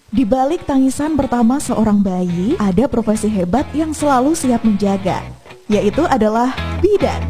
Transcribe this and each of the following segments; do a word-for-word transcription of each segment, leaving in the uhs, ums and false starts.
Di balik tangisan pertama seorang bayi, ada profesi hebat yang selalu siap menjaga, yaitu adalah bidan.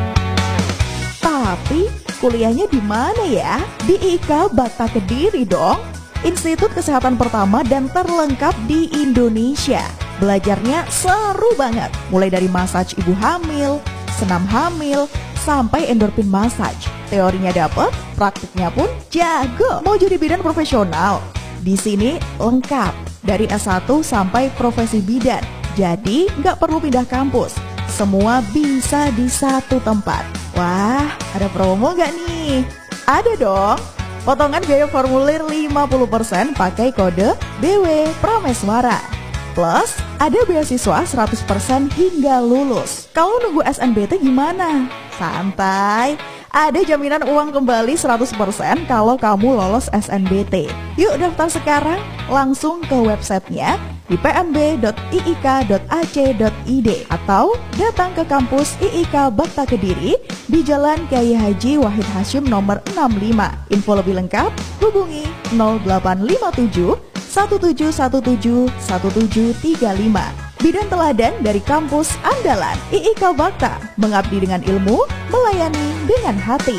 Tapi kuliahnya di mana ya? Di I K A Bakta Kediri dong. Institut kesehatan pertama dan terlengkap di Indonesia. Belajarnya seru banget, mulai dari massage ibu hamil, senam hamil, sampai endorfin massage. Teorinya dapet, praktiknya pun jago. Mau jadi bidan profesional? Di sini lengkap, dari S satu sampai profesi bidan. Jadi nggak perlu pindah kampus, semua bisa di satu tempat. Wah, ada promo nggak nih? Ada dong. Potongan biaya formulir lima puluh persen pakai kode B W Prameswara. Plus, ada beasiswa seratus persen hingga lulus. Kalau nunggu S N B T gimana? Santai. Ada jaminan uang kembali seratus persen kalau kamu lolos S N B T. Yuk daftar sekarang, langsung ke websitenya di p m b dot i i k dot a c dot i d atau datang ke kampus I I K Bakta Kediri di Jalan Kiai Haji Wahid Hasyim nomor enam puluh lima. Info lebih lengkap hubungi nol delapan lima tujuh satu tujuh satu tujuh satu tujuh tiga lima. Bidan teladan dari kampus andalan I I K Bakta, mengabdi dengan ilmu, melayani dengan hati.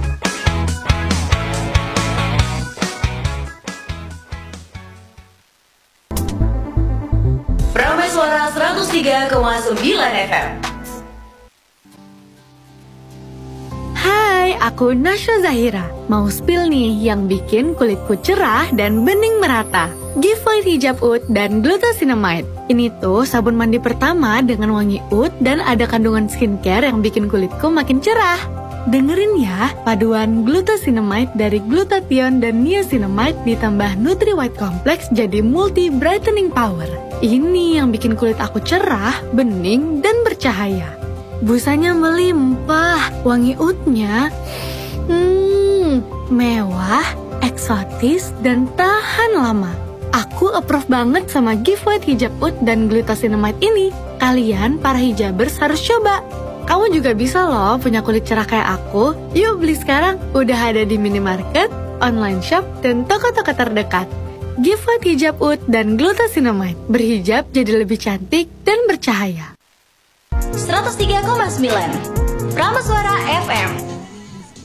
Prameswara seratus tiga koma sembilan F M. Hai, aku Nasya Zahira. Mau spill nih yang bikin kulitku cerah dan bening merata. Giveaway hijab oud dan glucosinamide. Ini tuh sabun mandi pertama dengan wangi oud dan ada kandungan skincare yang bikin kulitku makin cerah. Dengerin ya, paduan glucosinamide dari glutathione dan niacinamide ditambah Nutri White Complex jadi multi brightening power. Ini yang bikin kulit aku cerah, bening, dan bercahaya. Busanya melimpah, wangi oudnya hmm, mewah, eksotis, dan tahan lama. Aku approve banget sama giveaway hijab oud dan glucosinamide ini. Kalian para hijabers harus coba. Kamu juga bisa loh punya kulit cerah kayak aku. Yuk beli sekarang, udah ada di minimarket, online shop, dan toko-toko terdekat. Giveaway hijab oud dan glucosinamide. Berhijab jadi lebih cantik dan bercahaya. seratus tiga koma sembilan Prameswara F M.